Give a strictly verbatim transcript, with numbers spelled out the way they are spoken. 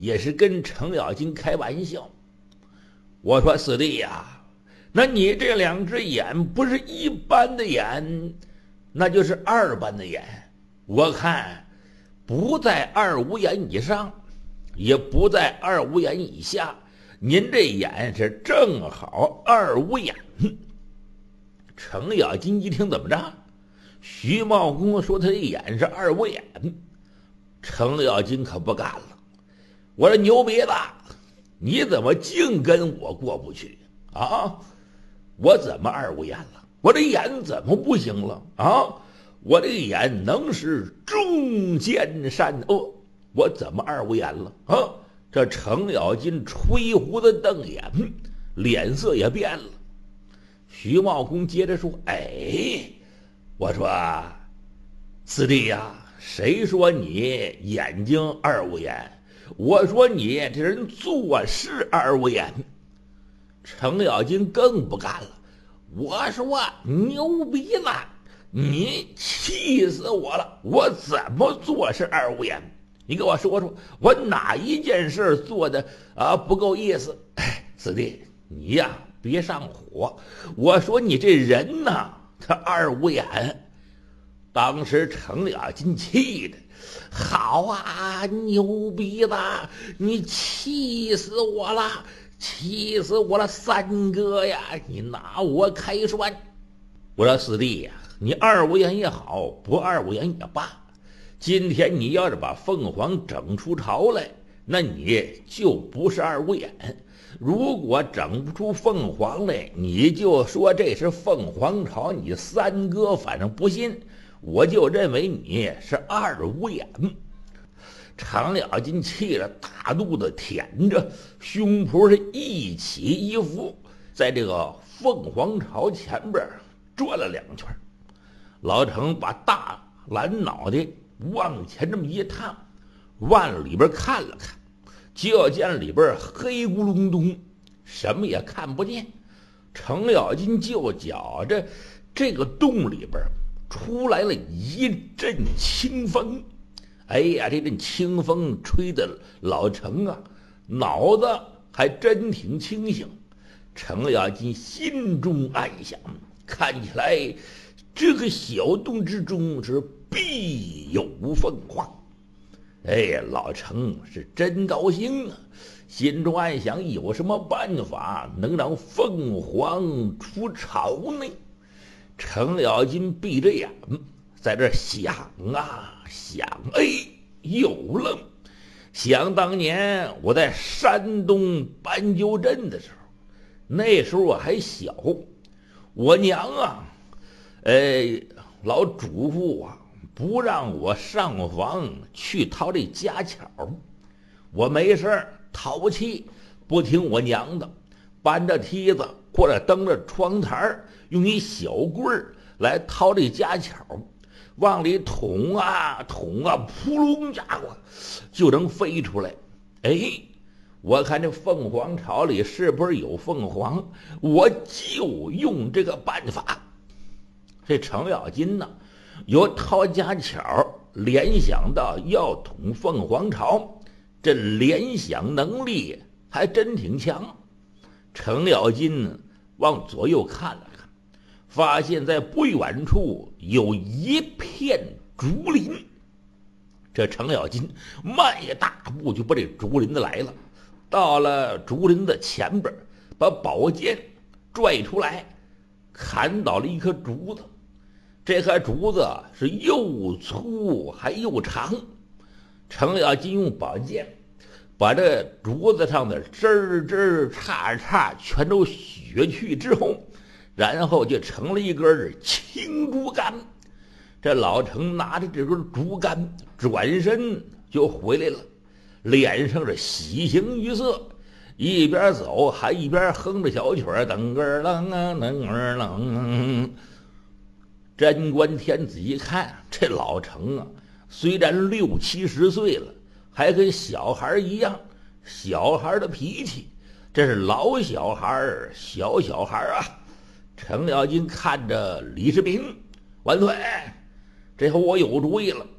也是跟程咬金开玩笑。我说师弟呀，那你这两只眼不是一般的眼，那就是二般的眼。我看不在二五眼以上，也不在二五眼以下，您这眼是正好二五眼。程咬金一听，怎么着？徐茂公说他的眼是二五眼，程咬金可不干了。我说牛鼻子，你怎么净跟我过不去啊？我怎么二五眼了？我这眼怎么不行了啊？我这眼能是中间善恶，我怎么二五眼了啊？这程咬金吹胡子瞪眼，脸色也变了。徐茂公接着说：“哎，我说师弟呀，谁说你眼睛二五眼？我说你这人做事二五眼。”程咬金更不干了。我说牛鼻子，你气死我了！我怎么做事二五眼？你给我说说，我哪一件事做的啊不够意思？哎，师弟，你呀别上火。我说你这人呐，他二五眼。当时程咬金气的，好啊，牛鼻子，你气死我了！气死我了，三哥呀！你拿我开涮！我说师弟呀，你二五眼也好，不二五眼也罢，今天你要是把凤凰整出巢来，那你就不是二五眼；如果整不出凤凰来，你就说这是凤凰巢，你三哥反正不信，我就认为你是二五眼。程咬金气了，大肚子舔着，胸脯是一起一伏，在这个凤凰巢前边转了两圈。老程把大蓝脑袋往前这么一探，往里边看了看，就见里边黑咕隆咚，什么也看不见。程咬金就觉着这个洞里边出来了一阵清风。哎呀，这阵清风吹的老程啊，脑子还真挺清醒。程咬金心中暗想，看起来这个小洞之中是必有凤凰。哎呀，老程是真高兴啊，心中暗想，有什么办法能让凤凰出巢呢？程咬金闭着眼在这想啊想，哎，有了！想当年我在山东斑鸠镇的时候，那时候我还小，我娘啊，哎，老嘱咐我不让我上房去掏这家巧，我没事淘气，不听我娘的，搬着梯子或者蹬着窗台，用一小棍儿来掏这家巧。往里捅啊捅啊，扑隆家伙就能飞出来。哎，我看这凤凰巢里是不是有凤凰，我就用这个办法。这程咬金呢，由掏家巧联想到要捅凤凰巢，这联想能力还真挺强。程咬金往左右看了看，发现在不远处有一片竹林。这程咬金迈大步就把这竹林子来了，到了竹林子前边，把宝剑拽出来，砍倒了一棵竹子。这棵竹子是又粗还又长，程咬金用宝剑把这竹子上的枝儿枝儿叉叉全都削去之后，然后就成了一根青竹竿。这老程拿着这根竹竿转身就回来了，脸上是喜形于色，一边走还一边哼着小曲儿，噔个啷啊噔个啷。贞观天子一看，这老程啊，虽然六七十岁了，还跟小孩一样，小孩的脾气，这是老小孩小小孩啊。程咬金看着李世民，万岁，这回我有主意了。